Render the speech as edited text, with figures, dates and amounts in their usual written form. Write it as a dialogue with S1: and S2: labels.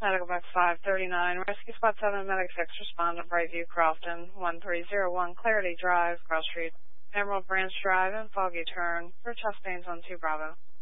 S1: Medical Box 539, Rescue Spot 7, Medic 6, respond to Brightview, Crofton, 1301, Clarity Drive, Cross Street, Emerald Branch Drive, and Foggy Turn for chest pains on 2 Bravo.